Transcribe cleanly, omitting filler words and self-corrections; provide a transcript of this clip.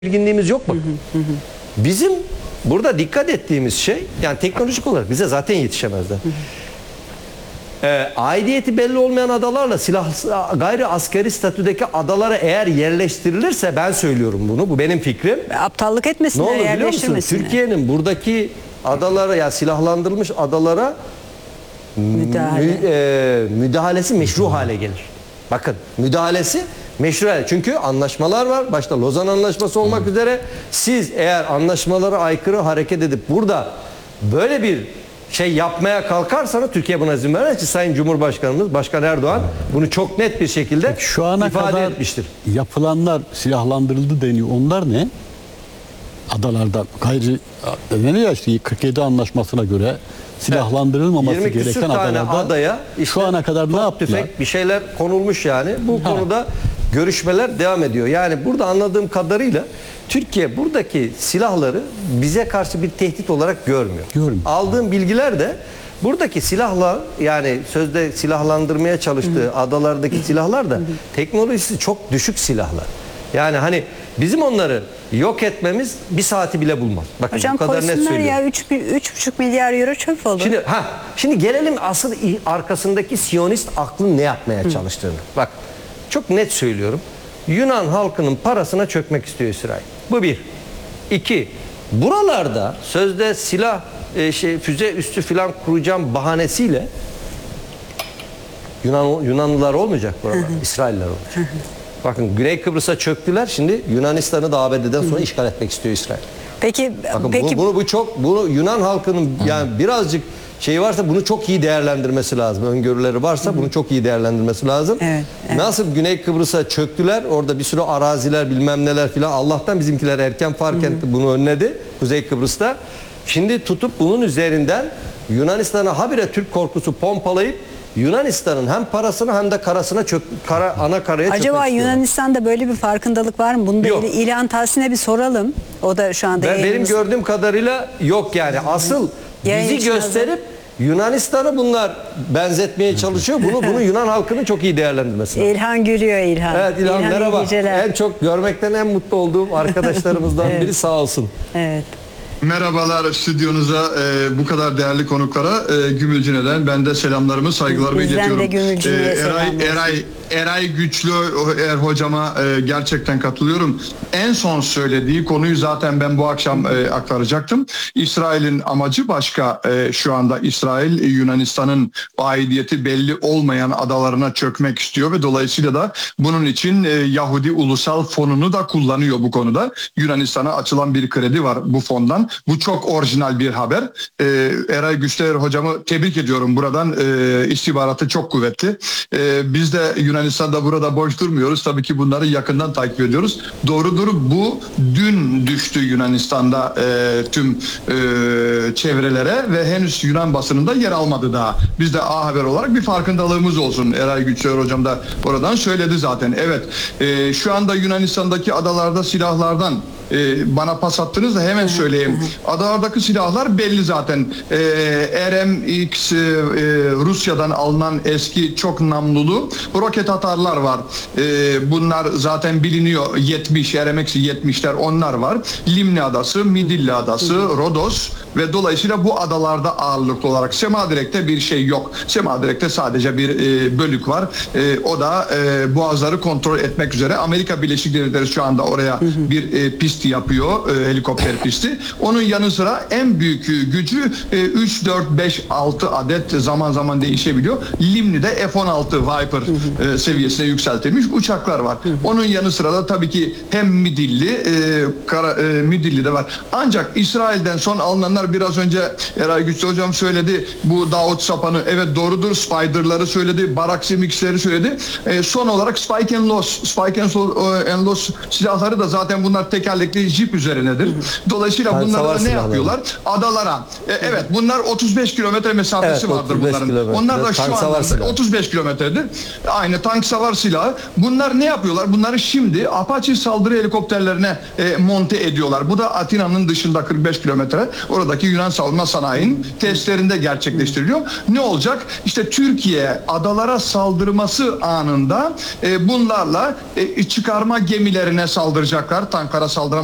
ilginliğimiz yok mu? Bizim burada dikkat ettiğimiz şey, yani teknolojik olarak bize zaten yetişemezler. Aidiyeti belli olmayan adalarla gayri askeri statüdeki adalara eğer yerleştirilirse, ben söylüyorum bunu, bu benim fikrim. Aptallık etmesinler, ne olur biliyor musun? yerleştirmesinler. Türkiye'nin buradaki adalara, ya silahlandırılmış adalara müdahalesi meşru hale gelir. Bakın, müdahalesi meşru hale. Çünkü anlaşmalar var. Başta Lozan Anlaşması olmak üzere, siz eğer anlaşmalara aykırı hareket edip burada böyle bir şey yapmaya kalkarsanız, Türkiye buna izin vermez ki. Sayın Cumhurbaşkanımız Başkan Erdoğan bunu çok net bir şekilde şu ana ifade kadar etmiştir. Yapılanlar silahlandırıldı deniyor. Onlar ne? Adalardan gayri deniyor ya, işte 47 anlaşmasına göre silahlandırılmaması 20 küsür gereken tane adalarda adaya işte şu ana kadar ne yaptılar? Tüfek bir şeyler konulmuş yani. Bu konuda görüşmeler devam ediyor. Yani burada anladığım kadarıyla Türkiye buradaki silahları bize karşı bir tehdit olarak görmüyor. Aldığım bilgiler de buradaki silahlar, yani sözde silahlandırmaya çalıştığı adalardaki silahlar da teknolojisi çok düşük silahlar. Yani hani bizim onları yok etmemiz bir saati bile bulmaz. Bakın, Hocam bu kadar net koysunlar söylüyorum. ya, 3,5 milyar euro çöp olur. Şimdi gelelim asıl arkasındaki Siyonist aklın ne yapmaya çalıştığını. Bak, çok net söylüyorum. Yunan halkının parasına çökmek istiyor İsrail. Bu bir. İki, buralarda sözde silah füze üssü falan kuracağım bahanesiyle Yunanlılar olmayacak buralarda. İsrailler olacak. Bakın, Güney Kıbrıs'a çöktüler. Şimdi Yunanistan'ı da ABD'den sonra işgal etmek istiyor İsrail. Peki, bakın, peki bunu Yunan halkının yani birazcık şey varsa bunu çok iyi değerlendirmesi lazım. Öngörüleri varsa bunu çok iyi değerlendirmesi lazım. Evet. Nasıl Güney Kıbrıs'a çöktüler, orada bir sürü araziler bilmem neler filan, Allah'tan bizimkiler erken fark etti, bunu önledi Kuzey Kıbrıs'ta. Şimdi tutup bunun üzerinden Yunanistan'a habire Türk korkusu pompalayıp Yunanistan'ın hem parasını hem de karasına ana karaya çökmek acaba istiyorlar. Yunanistan'da böyle bir farkındalık var mı? Bunu da Yok. İlhan Tahsin'e bir soralım. O da şu anda Benim gördüğüm kadarıyla yok yani. Asıl bizi gösterip Yunanistan'ı bunlar benzetmeye çalışıyor. Bunu Yunan halkının çok iyi değerlendirmesi lazım. İlhan gülüyor, İlhan. Evet, İlhan merhaba. En çok görmekten en mutlu olduğum arkadaşlarımızdan biri, sağ olsun. Evet. Merhabalar stüdyonuza, bu kadar değerli konuklara, Gümülcine'den ben de selamlarımı, saygılarımı iletiyorum. Bizden de Gümülcine'ye selamlar. Eray Güçlü hocama gerçekten katılıyorum. En son söylediği konuyu zaten ben bu akşam aktaracaktım. İsrail'in amacı başka. Şu anda İsrail Yunanistan'ın aidiyeti belli olmayan adalarına çökmek istiyor ve dolayısıyla da bunun için Yahudi Ulusal Fonu'nu da kullanıyor bu konuda. Yunanistan'a açılan bir kredi var bu fondan. Bu çok orijinal bir haber. Eray Güçlü hocamı tebrik ediyorum buradan. İstihbaratı çok kuvvetli. Biz de Yunanistan'da burada boş durmuyoruz. Tabii ki bunları yakından takip ediyoruz. Doğrudur, bu dün düştü Yunanistan'da tüm çevrelere ve henüz Yunan basınında yer almadı daha. Biz de A Haber olarak bir farkındalığımız olsun. Eray Güçlü hocam da oradan söyledi zaten. Evet, şu anda Yunanistan'daki adalarda silahlardan bana pas attınız da hemen söyleyeyim. Adalardaki silahlar belli zaten. RMX Rusya'dan alınan eski çok namlulu roket atarlar var. Bunlar zaten biliniyor. 70 RMX 70'ler onlar var. Limni Adası, Midilli Adası, Rodos ve dolayısıyla bu adalarda ağırlıklı olarak Semadirek'te bir şey yok. Semadirek'te sadece bir bölük var. O da boğazları kontrol etmek üzere. Amerika Birleşik Devletleri şu anda oraya bir pist yapıyor, helikopter pisti. Onun yanı sıra en büyük gücü 3, 4, 5, 6 adet, zaman zaman değişebiliyor. Limni'de F-16 Viper seviyesine yükseltilmiş uçaklar var. Onun yanı sıra da tabii ki hem Midilli de var. Ancak İsrail'den son alınanlar, biraz önce Eray Güçlü hocam söyledi. Bu Davut Sapan'ı, evet doğrudur, Spider'ları söyledi, Baraksim X'leri söyledi. Son olarak Spike and Loss silahları da zaten bunlar tekerlekli jip üzerinedir. Dolayısıyla bunlar ne yapıyorlar? Adalara. Evet, bunlar 35 kilometre mesafesi vardır bunların. Onlar da şu anda 35 kilometredir. Aynı tank savar silahı. Bunlar ne yapıyorlar? Bunları şimdi Apache saldırı helikopterlerine monte ediyorlar. Bu da Atina'nın dışında 45 kilometre. Oradaki Yunan savunma sanayinin testlerinde gerçekleştiriliyor. Ne olacak? İşte Türkiye adalara saldırması anında bunlarla çıkarma gemilerine saldıracaklar. Tanklara saldıran